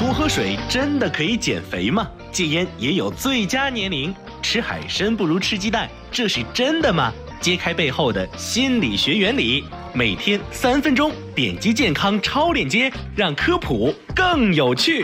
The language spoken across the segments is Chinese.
多喝水真的可以减肥吗？戒烟也有最佳年龄，吃海参不如吃鸡蛋，这是真的吗？揭开背后的心理学原理，每天3分钟，点击健康超链接，让科普更有趣。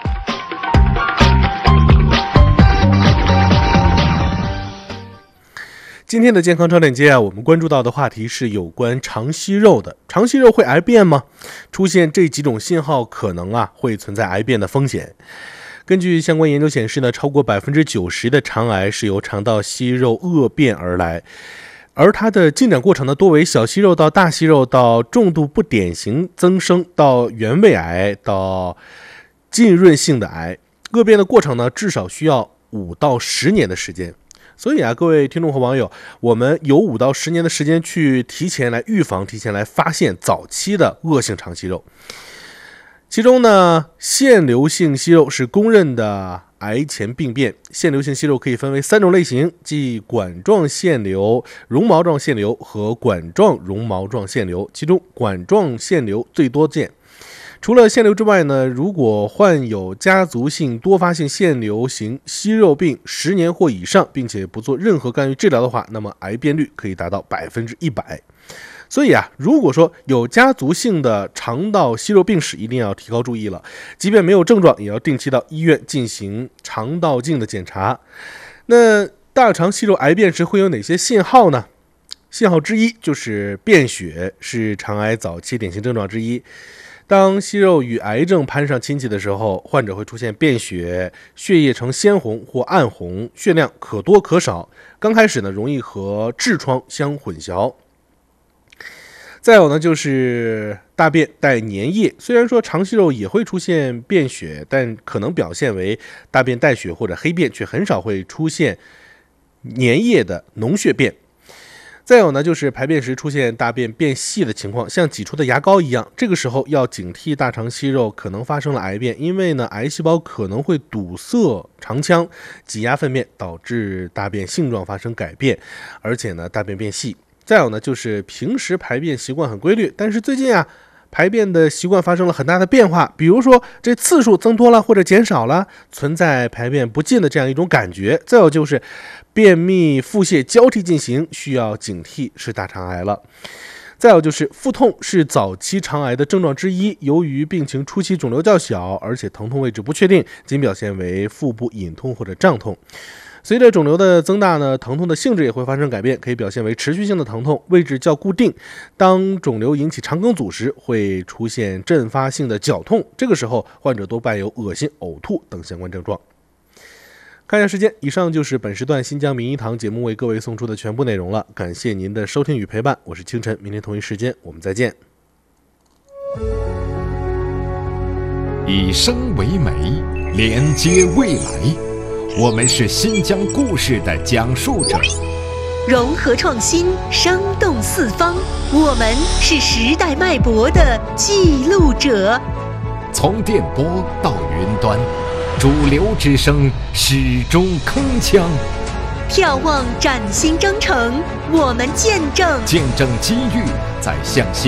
今天的健康超链接我们关注到的话题是有关肠息肉的。肠息肉会癌变吗？出现这几种信号可能会存在癌变的风险。根据相关研究显示呢，超过90%的肠癌是由肠道息肉恶变而来，而它的进展过程呢，多为小息肉到大息肉到重度不典型增生到原位癌到浸润性的癌。恶变的过程呢，至少需要5到10年的时间。所以各位听众和网友，我们有5到10年的时间去提前来预防、提前来发现早期的恶性肠息肉。其中呢，腺瘤性息肉是公认的癌前病变。腺瘤性息肉可以分为3种类型，即管状腺瘤、绒毛状腺瘤和管状绒毛状腺瘤，其中管状腺瘤最多见。除了腺瘤之外呢，如果患有家族性多发性腺瘤型息肉病10年或以上，并且不做任何干预治疗的话，那么癌变率可以达到100%。所以如果说有家族性的肠道息肉病史，一定要提高注意了。即便没有症状，也要定期到医院进行肠道镜的检查。那大肠息肉癌变时会有哪些信号呢？信号之一就是便血，是肠癌早期典型症状之一。当息肉与癌症攀上亲戚的时候，患者会出现便血，血液呈鲜红或暗红，血量可多可少。刚开始呢，容易和痔疮相混淆。再有呢，就是大便带粘液。虽然说肠息肉也会出现便血，但可能表现为大便带血或者黑便，却很少会出现粘液的脓血便。再有呢，就是排便时出现大便变细的情况，像挤出的牙膏一样。这个时候要警惕大肠息肉可能发生了癌变，因为呢，癌细胞可能会堵塞肠腔，挤压粪便，导致大便性状发生改变，而且呢，大便变细。再有呢，就是平时排便习惯很规律，但是最近排便的习惯发生了很大的变化，比如说这次数增多了或者减少了，存在排便不尽的这样一种感觉。再有就是便秘腹泻交替进行，需要警惕是大肠癌了。再有就是腹痛是早期肠癌的症状之一，由于病情初期肿瘤较小，而且疼痛位置不确定，仅表现为腹部隐痛或者胀痛。随着肿瘤的增大呢，疼痛的性质也会发生改变，可以表现为持续性的疼痛，位置较固定。当肿瘤引起肠梗阻时，会出现阵发性的绞痛，这个时候患者多伴有恶心、呕吐等相关症状。看一下时间，以上就是本时段新疆名医堂节目为各位送出的全部内容了，感谢您的收听与陪伴，我是清晨，明天同一时间我们再见。 以生为媒，连接未来。我们是新疆故事的讲述者， 融合创新，生动四方。我们是时代脉搏的记录者。 从电波到云端，主流之声始终铿锵。 眺望崭新征程，我们见证机遇在向西。